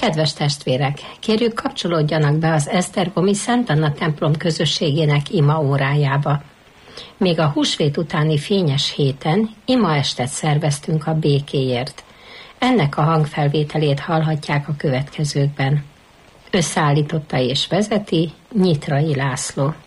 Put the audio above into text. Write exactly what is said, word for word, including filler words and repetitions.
Kedves testvérek, kérjük kapcsolódjanak be az Esztergomi Szent Anna templom közösségének ima órájába. Még a húsvét utáni fényes héten imaestet szerveztünk a békéért. Ennek a hangfelvételét hallhatják a következőkben. Összeállította és vezeti Nyitrai László.